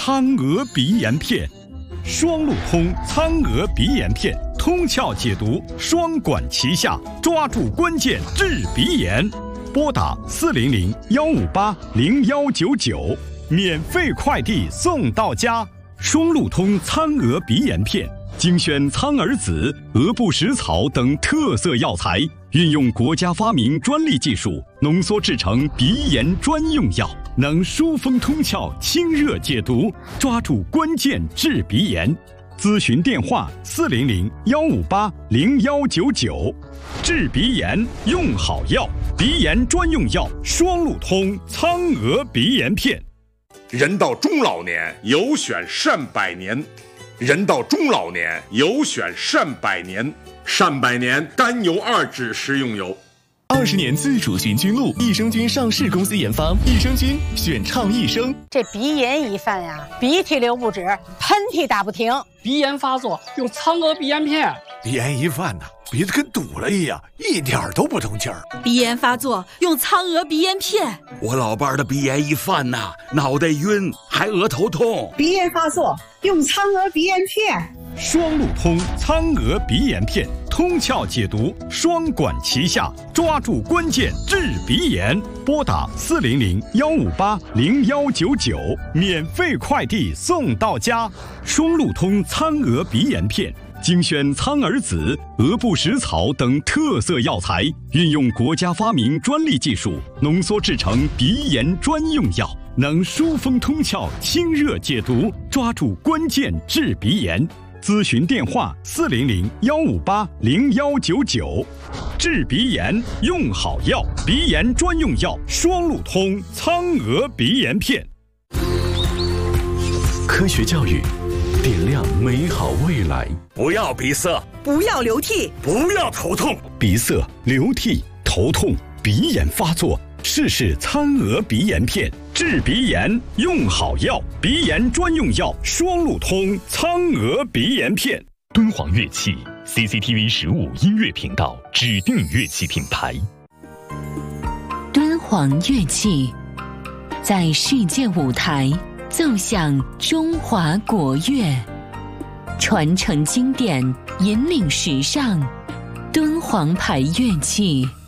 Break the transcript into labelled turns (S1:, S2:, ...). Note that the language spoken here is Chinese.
S1: 苍鹅鼻炎片，双路通苍鹅鼻炎片，通窍解毒，双管齐下，抓住关键治鼻炎。拨打400-158-0199，免费快递送到家。双路通苍鹅鼻炎片，精选苍耳子、鹅不食草等特色药材，运用国家发明专利技术浓缩制成鼻炎专用药，能疏风通窍、清热解毒，抓住关键治鼻炎。咨询电话400-158-0199。治鼻炎用好药，鼻炎专用药双路通苍鹅鼻炎片。
S2: 人到中老年，有选善百年。人到中老年，有选善百年。善百年甘油2酯食用油。
S3: 20年自主循菌露，益生菌上市公司研发，益生菌选畅益生。
S4: 这鼻炎一犯呀，鼻涕流不止，喷嚏打不停。
S5: 鼻炎发作用苍鹅鼻炎片。
S6: 鼻炎一犯呢，鼻子跟堵了一样，一点都不通气儿。
S7: 鼻炎发作用苍鹅鼻炎片。
S8: 我老伴儿的鼻炎一犯呐，脑袋晕，还额头痛。
S9: 鼻炎发作用苍鹅鼻炎片。
S1: 双路通苍鹅鼻炎片，通窍解毒，双管齐下，抓住关键治鼻炎。拨打400-158-0199，免费快递送到家。双路通苍鹅鼻炎片，精选苍耳子、鹅不食草等特色药材，运用国家发明专利技术浓缩制成鼻炎专用药，能疏风通窍、清热解毒，抓住关键治鼻炎。咨询电话400-158-0199。治鼻炎用好药，鼻炎专用药双路通苍鹅鼻炎片。
S3: 科学教育，点亮美好未来。
S8: 不要鼻塞，
S7: 不要流涕，
S8: 不要头痛。
S1: 鼻塞、流涕、头痛、鼻炎发作，试试苍鹅鼻炎片。治鼻炎用好药，鼻炎专用药双路通苍鹅鼻炎片。
S3: 敦煌乐器 CCTV 15音乐频道指定乐器品牌。
S10: 敦煌乐器在世界舞台奏响中华国乐，传承经典，引领时尚。敦煌牌乐器。